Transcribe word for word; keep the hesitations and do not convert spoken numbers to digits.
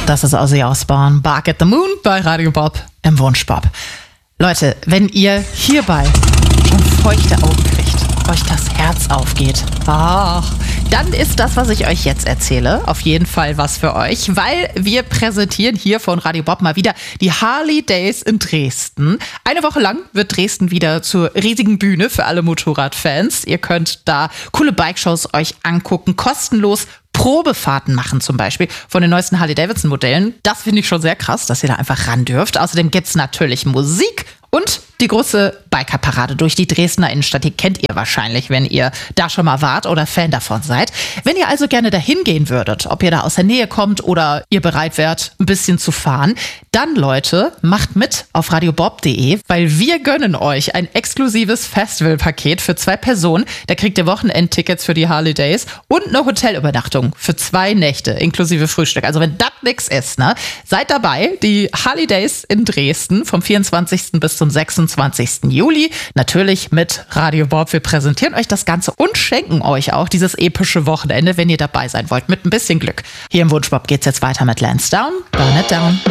Das ist Ozzy Osbourne, Bark at the Moon bei Radio Bob im Wunschbob. Leute, wenn ihr hierbei schon feuchte Augen kriegt, euch das Herz aufgeht, ach, dann ist das, was ich euch jetzt erzähle, auf jeden Fall was für euch, weil wir präsentieren hier von Radio Bob mal wieder die Harley Days in Dresden. Eine Woche lang wird Dresden wieder zur riesigen Bühne für alle Motorradfans. Ihr könnt da coole Bikeshows euch angucken, kostenlos Probefahrten machen zum Beispiel von den neuesten Harley-Davidson-Modellen. Das finde ich schon sehr krass, dass ihr da einfach ran dürft. Außerdem gibt's natürlich Musik und die große Biker-Parade durch die Dresdner Innenstadt. Die kennt ihr wahrscheinlich, wenn ihr da schon mal wart oder Fan davon seid. Wenn ihr also gerne dahin gehen würdet, ob ihr da aus der Nähe kommt oder ihr bereit wärt, ein bisschen zu fahren, dann, Leute, macht mit auf radiobob punkt de, weil wir gönnen euch ein exklusives Festivalpaket für zwei Personen. Da kriegt ihr Wochenendtickets für die Harley Days und eine Hotelübernachtung für zwei Nächte, inklusive Frühstück. Also wenn das nix ist, ne, seid dabei. Die Harley Days in Dresden vom vierundzwanzigsten bis zum sechsundzwanzigsten Juli. Natürlich mit Radio Bob. Wir präsentieren euch das Ganze und schenken euch auch dieses epische Wochenende, wenn ihr dabei sein wollt, mit ein bisschen Glück. Hier im Wunschbob geht's jetzt weiter mit Lance Down, Burn It Down.